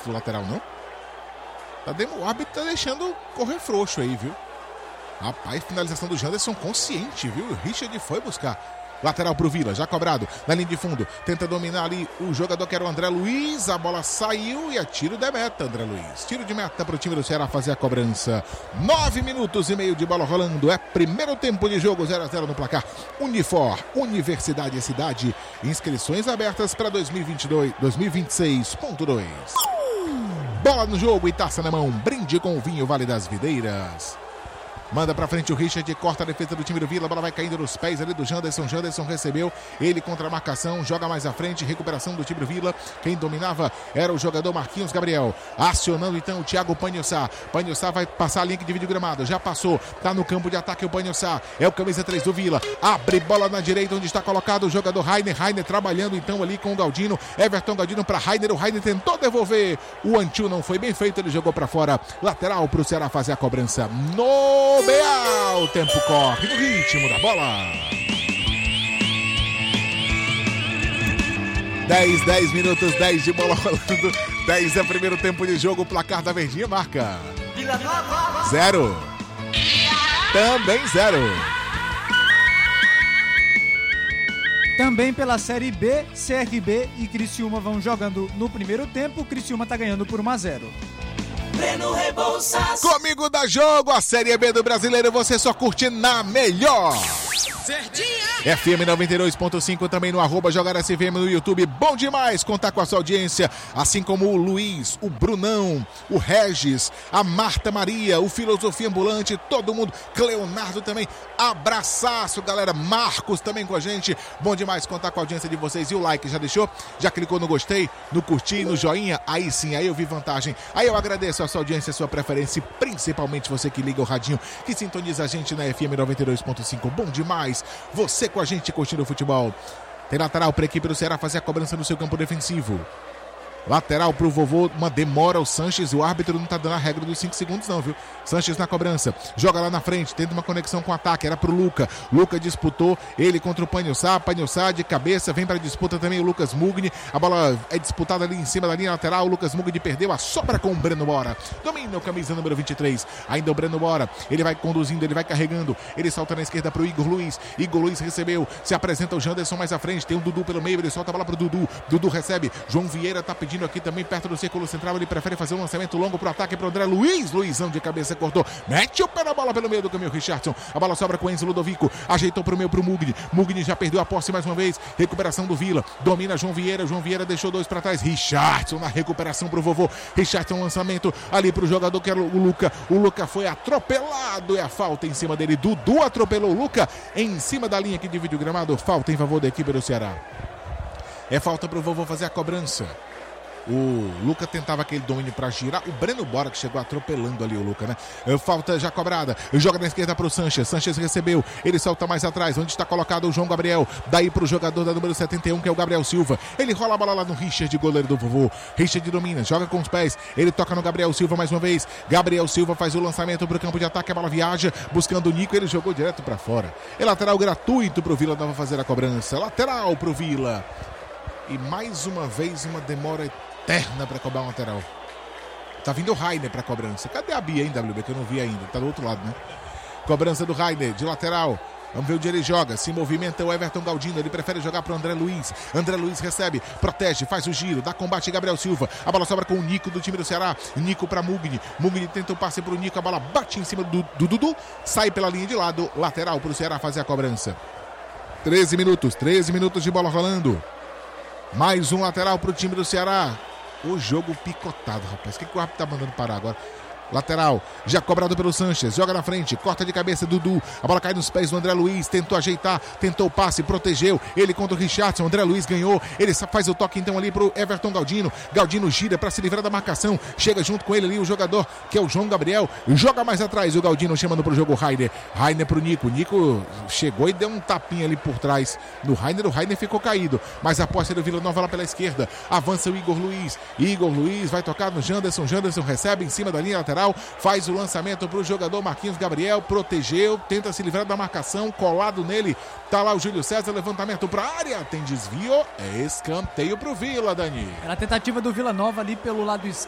do lateral, não? O árbitro tá deixando correr frouxo aí, viu? Rapaz, finalização do Janderson consciente, viu? O Richard foi buscar. Lateral pro Vila, já cobrado, na linha de fundo, tenta dominar ali o jogador que era o André Luiz, a bola saiu e é tiro de meta, André Luiz. Tiro de meta pro time do Ceará fazer a cobrança. 9 minutos e meio de bola rolando, é primeiro tempo de jogo, 0-0 no placar. Unifor, Universidade e Cidade, inscrições abertas para 2022-2026.2. Bola no jogo e taça na mão, brinde com o vinho Vale das Videiras. Manda pra frente o Richard, corta a defesa do time do Vila, a bola vai caindo nos pés ali do Janderson. Janderson recebeu, ele contra a marcação, joga mais à frente, recuperação do time do Vila. Quem dominava era o jogador Marquinhos Gabriel. Acionando então o Thiago Panhossá. Panhossá vai passar a linha que divide o gramado, já passou, tá no campo de ataque o Panhossá. É o camisa 3 do Vila, abre bola na direita onde está colocado o jogador Rainer. Rainer trabalhando então ali com o Galdino. Everton Galdino pra Rainer, o Rainer tentou devolver. O Antiu não foi bem feito, ele jogou pra fora. Lateral pro Ceará fazer a cobrança. No o tempo corre no ritmo da bola. 10 minutos, 10 de bola rolando. 10 é primeiro tempo de jogo. O placar da Verdinha marca 0. Também 0. Também pela Série B, CRB e Criciúma vão jogando no primeiro tempo. O Criciúma tá ganhando por 1-0. Breno Rebouças. Comigo dá jogo, a Série B do Brasileiro você só curte na melhor. Verdinha. FM 92.5 também no @JogarSVM no YouTube. Bom demais contar com a sua audiência, assim como o Luiz, o Brunão, o Regis, a Marta Maria, o Filosofia Ambulante, todo mundo, Cleonardo também, abraçaço galera, Marcos também com a gente. Bom demais contar com a audiência de vocês. E o like, já deixou? Já clicou no gostei, no curtir, no joinha? Aí sim, aí eu vi vantagem. Aí eu agradeço a sua audiência, a sua preferência e principalmente você que liga o radinho, que sintoniza a gente na FM 92.5. Bom demais você com a gente curtindo o futebol. Tem lateral para a equipe do Ceará fazer a cobrança no seu campo defensivo. Lateral pro vovô, uma demora o Sanches, o árbitro não tá dando a regra dos 5 segundos não, viu? Sanches na cobrança, joga lá na frente, tenta uma conexão com o ataque, era pro Luca. Luca disputou, ele contra o Panhossá, Panhossá de cabeça, vem pra disputa também o Lucas Mugni, a bola é disputada ali em cima da linha lateral, o Lucas Mugni perdeu, a sobra com o Breno Bora, domina o camisa número 23, ainda o Breno Bora, ele vai conduzindo, ele vai carregando, ele solta na esquerda pro Igor Luiz recebeu, se apresenta o Janderson mais à frente, tem o Dudu pelo meio, ele solta a bola pro Dudu, Dudu recebe, João Vieira tá pedindo aqui também perto do círculo central, ele prefere fazer um lançamento longo pro ataque pro André Luiz, Luizão de cabeça cortou, mete o pé na bola pelo meio do caminho, Richardson, a bola sobra com Enzo Ludovico, ajeitou pro meio pro Mugni, Mugni já perdeu a posse mais uma vez, recuperação do Vila, domina João Vieira deixou 2 pra trás, Richardson na recuperação pro vovô, Richardson lançamento ali pro jogador que era o Luca foi atropelado, é a falta em cima dele, Dudu atropelou o Luca em cima da linha que divide o gramado, falta em favor da equipe do Ceará, é falta pro vovô fazer a cobrança. O Luca tentava aquele domínio para girar. O Breno Bora que chegou atropelando ali o Luca, né? Falta já cobrada. Joga na esquerda pro Sanches. Sanches recebeu. Ele solta mais atrás. Onde está colocado o João Gabriel. Daí pro jogador da número 71, que é o Gabriel Silva. Ele rola a bola lá no Richard, goleiro do vovô. Richard domina. Joga com os pés. Ele toca no Gabriel Silva mais uma vez. Gabriel Silva faz o lançamento pro campo de ataque. A bola viaja. Buscando o Nico. Ele jogou direto para fora. É lateral gratuito pro Vila Nova fazer a cobrança. Lateral pro Vila. E mais uma vez uma demora eterna para cobrar um lateral. Tá vindo o Rainer para cobrança. Cadê a Bia, hein, WB? Que eu não vi ainda. Tá do outro lado, né? Cobrança do Rainer, de lateral. Vamos ver onde ele joga. Se movimenta o Everton Galdino. Ele prefere jogar pro André Luiz. André Luiz recebe, protege, faz o giro, dá combate Gabriel Silva. A bola sobra com o Nico do time do Ceará. Nico pra Mugni. Mugni tenta o passe pro Nico. A bola bate em cima do Dudu. Sai pela linha de lado. Lateral pro Ceará fazer a cobrança. 13 minutos de bola rolando. Mais um lateral pro time do Ceará. O jogo picotado, rapaz. O que o árbitro tá mandando parar agora? Lateral, já cobrado pelo Sanches, joga na frente, corta de cabeça Dudu, a bola cai nos pés do André Luiz, tentou ajeitar, tentou o passe, protegeu, ele contra o Richardson, André Luiz ganhou, ele faz o toque então ali pro Everton Galdino, Galdino gira para se livrar da marcação, chega junto com ele ali o jogador que é o João Gabriel, joga mais atrás o Galdino chamando pro jogo o Rainer pro Nico chegou e deu um tapinha ali por trás no Rainer, o Rainer ficou caído, mas a posse do Vila Nova lá pela esquerda, avança o Igor Luiz vai tocar no Janderson recebe em cima da linha lateral, faz o lançamento para o jogador Marquinhos Gabriel, protegeu, tenta se livrar da marcação, colado nele, tá lá o Júlio César, levantamento para a área, tem desvio, é escanteio para o Vila, Dani. Era a tentativa do Vila Nova ali pelo lado esquerdo,